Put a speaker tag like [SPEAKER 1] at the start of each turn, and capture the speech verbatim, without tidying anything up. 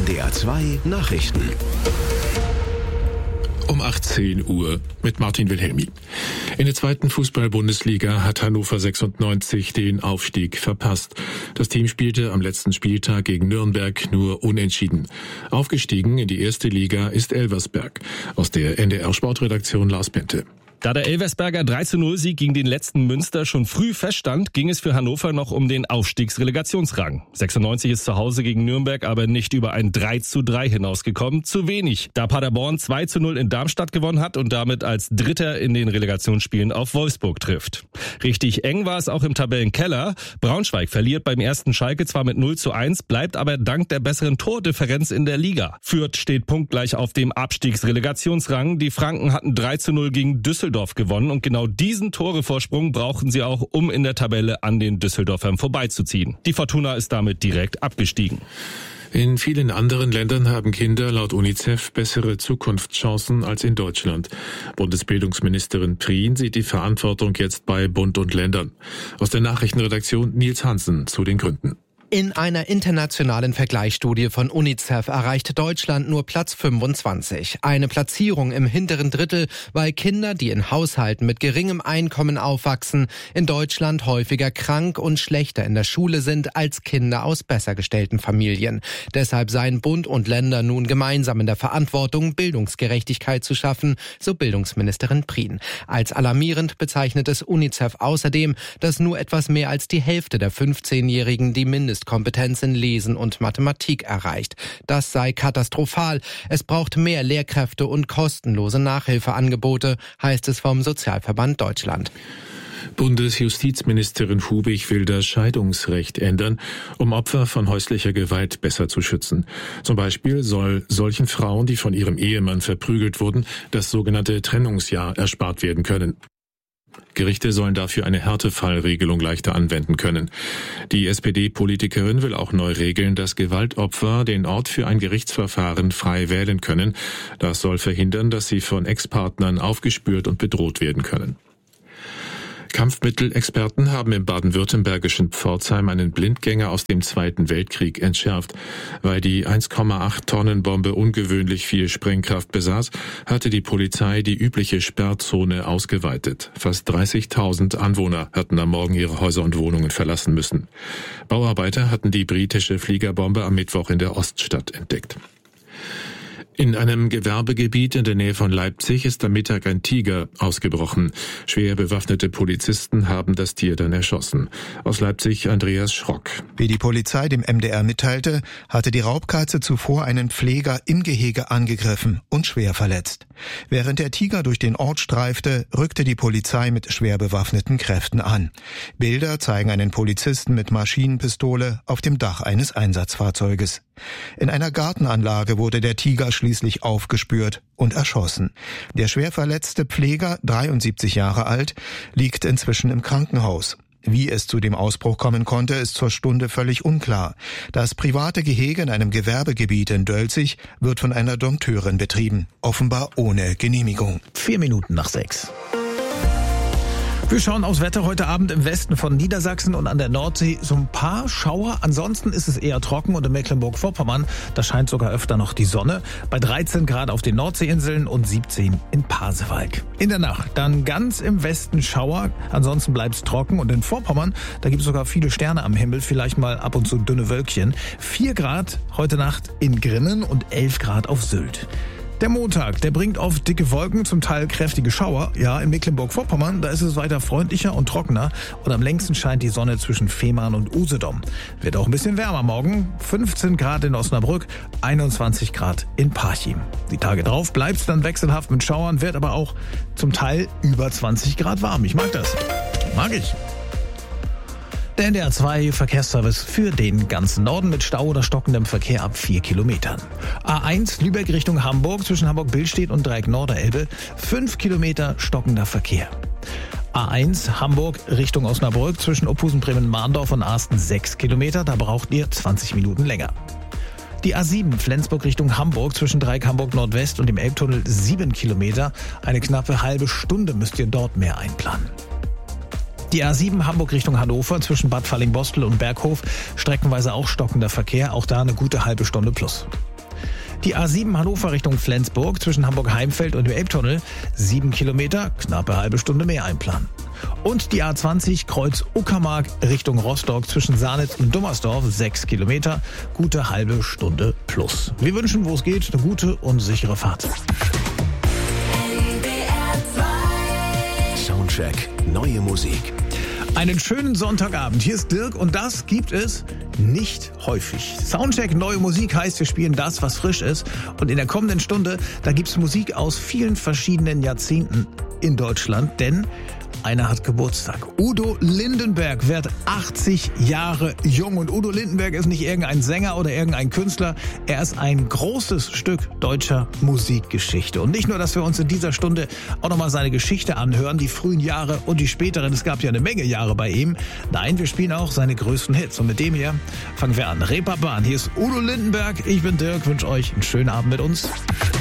[SPEAKER 1] N D R zwei Nachrichten.
[SPEAKER 2] Um achtzehn Uhr mit Martin Wilhelmi. In der zweiten Fußball-Bundesliga hat Hannover sechsundneunzig den Aufstieg verpasst. Das Team spielte am letzten Spieltag gegen Nürnberg nur unentschieden. Aufgestiegen in die erste Liga ist Elversberg. Aus der N D R-Sportredaktion Lars Bente.
[SPEAKER 3] Da der Elversberger drei zu null Sieg gegen den letzten Münster schon früh feststand, ging es für Hannover noch um den Aufstiegsrelegationsrang. sechsundneunzig ist zu Hause gegen Nürnberg aber nicht über ein drei zu drei hinausgekommen. Zu wenig, da Paderborn zwei zu null in Darmstadt gewonnen hat und damit als Dritter in den Relegationsspielen auf Wolfsburg trifft. Richtig eng war es auch im Tabellenkeller. Braunschweig verliert beim ersten Schalke zwar mit null zu eins, bleibt aber dank der besseren Tordifferenz in der Liga. Fürth steht punktgleich auf dem Abstiegsrelegationsrang. Die Franken hatten drei zu null gegen Düsseldorf gewonnen und genau diesen Torevorsprung brauchten sie auch, um in der Tabelle an den Düsseldorfern vorbeizuziehen. Die Fortuna ist damit direkt abgestiegen.
[SPEAKER 2] In vielen anderen Ländern haben Kinder laut UNICEF bessere Zukunftschancen als in Deutschland. Bundesbildungsministerin Prien sieht die Verantwortung jetzt bei Bund und Ländern. Aus der Nachrichtenredaktion Nils Hansen zu den Gründen.
[SPEAKER 4] In einer internationalen Vergleichsstudie von UNICEF erreicht Deutschland nur Platz fünfundzwanzig. Eine Platzierung im hinteren Drittel, weil Kinder, die in Haushalten mit geringem Einkommen aufwachsen, in Deutschland häufiger krank und schlechter in der Schule sind als Kinder aus besser gestellten Familien. Deshalb seien Bund und Länder nun gemeinsam in der Verantwortung, Bildungsgerechtigkeit zu schaffen, so Bildungsministerin Prien. Als alarmierend bezeichnet es UNICEF außerdem, dass nur etwas mehr als die Hälfte der fünfzehnjährigen die Mindest Kompetenz in Lesen und Mathematik erreicht. Das sei katastrophal. Es braucht mehr Lehrkräfte und kostenlose Nachhilfeangebote, heißt es vom Sozialverband Deutschland.
[SPEAKER 2] Bundesjustizministerin Hubig will das Scheidungsrecht ändern, um Opfer von häuslicher Gewalt besser zu schützen. Zum Beispiel soll solchen Frauen, die von ihrem Ehemann verprügelt wurden, das sogenannte Trennungsjahr erspart werden können. Gerichte sollen dafür eine Härtefallregelung leichter anwenden können. Die S P D-Politikerin will auch neu regeln, dass Gewaltopfer den Ort für ein Gerichtsverfahren frei wählen können. Das soll verhindern, dass sie von Ex-Partnern aufgespürt und bedroht werden können. Kampfmittelexperten haben im baden-württembergischen Pforzheim einen Blindgänger aus dem Zweiten Weltkrieg entschärft. Weil die eins Komma acht Tonnen Bombe ungewöhnlich viel Sprengkraft besaß, hatte die Polizei die übliche Sperrzone ausgeweitet. Fast dreißigtausend Anwohner hatten am Morgen ihre Häuser und Wohnungen verlassen müssen. Bauarbeiter hatten die britische Fliegerbombe am Mittwoch in der Oststadt entdeckt. In einem Gewerbegebiet in der Nähe von Leipzig ist am Mittag ein Tiger ausgebrochen. Schwer bewaffnete Polizisten haben das Tier dann erschossen. Aus Leipzig Andreas Schrock.
[SPEAKER 5] Wie die Polizei dem M D R mitteilte, hatte die Raubkatze zuvor einen Pfleger im Gehege angegriffen und schwer verletzt. Während der Tiger durch den Ort streifte, rückte die Polizei mit schwer bewaffneten Kräften an. Bilder zeigen einen Polizisten mit Maschinenpistole auf dem Dach eines Einsatzfahrzeuges. In einer Gartenanlage wurde der Tiger schließlich aufgespürt und erschossen. Der schwer verletzte Pfleger, dreiundsiebzig Jahre alt, liegt inzwischen im Krankenhaus. Wie es zu dem Ausbruch kommen konnte, ist zur Stunde völlig unklar. Das private Gehege in einem Gewerbegebiet in Dölzig wird von einer Dompteurin betrieben, offenbar ohne Genehmigung.
[SPEAKER 6] Vier Minuten nach sechs. Wir schauen aufs Wetter heute Abend im Westen von Niedersachsen und an der Nordsee so ein paar Schauer. Ansonsten ist es eher trocken und in Mecklenburg-Vorpommern, da scheint sogar öfter noch die Sonne. Bei dreizehn Grad auf den Nordseeinseln und siebzehn in Pasewalk. In der Nacht dann ganz im Westen Schauer, ansonsten bleibt es trocken und in Vorpommern, da gibt es sogar viele Sterne am Himmel, vielleicht mal ab und zu dünne Wölkchen. vier Grad heute Nacht in Grinnen und elf Grad auf Sylt. Der Montag, der bringt oft dicke Wolken, zum Teil kräftige Schauer. Ja, in Mecklenburg-Vorpommern, da ist es weiter freundlicher und trockener. Und am längsten scheint die Sonne zwischen Fehmarn und Usedom. Wird auch ein bisschen wärmer morgen. fünfzehn Grad in Osnabrück, einundzwanzig Grad in Parchim. Die Tage drauf bleibt es dann wechselhaft mit Schauern, wird aber auch zum Teil über zwanzig Grad warm. Ich mag das. Mag ich. Der N D R zwei Verkehrsservice für den ganzen Norden mit Stau oder stockendem Verkehr ab vier Kilometern. A eins Lübeck Richtung Hamburg zwischen Hamburg-Billstedt und Dreieck Norderelbe. fünf Kilometer stockender Verkehr. A eins Hamburg Richtung Osnabrück zwischen Opusen-Bremen-Mahndorf und Arsten sechs Kilometer. Da braucht ihr zwanzig Minuten länger. Die A sieben Flensburg Richtung Hamburg zwischen Dreieck Hamburg Nordwest und dem Elbtunnel sieben Kilometer. Eine knappe halbe Stunde müsst ihr dort mehr einplanen. Die A sieben Hamburg Richtung Hannover zwischen Bad Fallingbostel und Berghof, streckenweise auch stockender Verkehr, auch da eine gute halbe Stunde plus. Die A sieben Hannover Richtung Flensburg zwischen Hamburg-Heimfeld und dem Elbtunnel. Sieben Kilometer, knappe halbe Stunde mehr einplanen. Und die A zwanzig Kreuz Uckermark Richtung Rostock zwischen Sarnitz und Dummersdorf. Sechs Kilometer, gute halbe Stunde plus. Wir wünschen, wo es geht, eine gute und sichere Fahrt.
[SPEAKER 1] Soundcheck, neue Musik.
[SPEAKER 6] Einen schönen Sonntagabend. Hier ist Dirk und das gibt es nicht häufig. Soundcheck, neue Musik heißt, wir spielen das, was frisch ist. Und in der kommenden Stunde, da gibt es Musik aus vielen verschiedenen Jahrzehnten in Deutschland, denn einer hat Geburtstag. Udo Lindenberg wird achtzig Jahre jung. Und Udo Lindenberg ist nicht irgendein Sänger oder irgendein Künstler. Er ist ein großes Stück deutscher Musikgeschichte. Und nicht nur, dass wir uns in dieser Stunde auch nochmal seine Geschichte anhören, die frühen Jahre und die späteren. Es gab ja eine Menge Jahre bei ihm. Nein, wir spielen auch seine größten Hits. Und mit dem hier fangen wir an. Reeperbahn. Hier ist Udo Lindenberg. Ich bin Dirk. Wünsche euch einen schönen Abend mit uns.